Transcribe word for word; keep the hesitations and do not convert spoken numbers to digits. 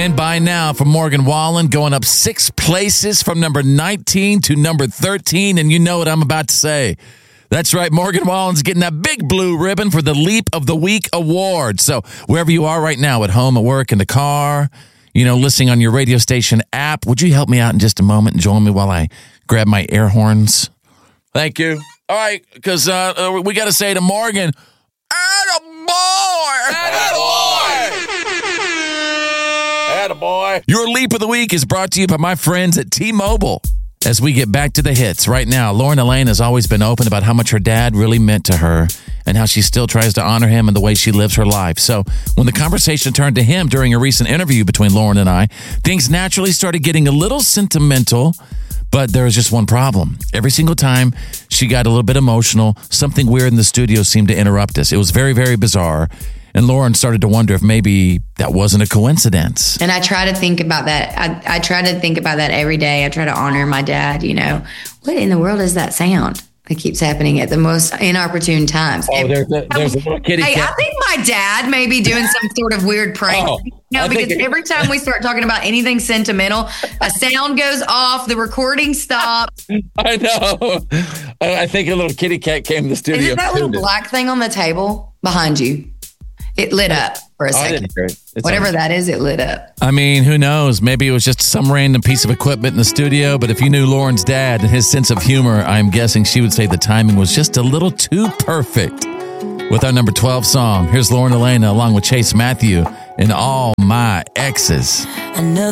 nine by now for Morgan Wallen, going up six places from number nineteen to number thirteen. And you know what I'm about to say. That's right. Morgan Wallen's getting that big blue ribbon for the Leap of the Week award. So wherever you are right now, at home, at work, in the car, you know, listening on your radio station app, would you help me out in just a moment and join me while I grab my air horns? Thank you. All right, because uh, we got to say to Morgan, attaboy! Attaboy! Attaboy! Your Leap of the Week is brought to you by my friends at T-Mobile. As we get back to the hits right now, Lauren Elaine has always been open about how much her dad really meant to her and how she still tries to honor him in the way she lives her life. So when the conversation turned to him during a recent interview between Lauren and I, things naturally started getting a little sentimental, but there was just one problem. Every single time she got a little bit emotional, something weird in the studio seemed to interrupt us. It was very, very bizarre. And Lauren started to wonder if maybe that wasn't a coincidence. And I try to think about that. I, I try to think about that every day. I try to honor my dad, you know. What in the world is that sound that keeps happening at the most inopportune times? Oh, there's a, there's a little kitty hey, cat. I think my dad may be doing some sort of weird prank. Oh, no, I because it, every time we start talking about anything sentimental, a sound goes off, the recording stops. I know. I think a little kitty cat came to the studio. Is it that little black thing on the table behind you? It lit up for a second. Whatever on. That is, it lit up. I mean, who knows? Maybe it was just some random piece of equipment in the studio. But if you knew Lauren's dad and his sense of humor, I'm guessing she would say the timing was just a little too perfect. With our number twelve song, here's Lauren Elena along with Chase Matthew and All My Exes.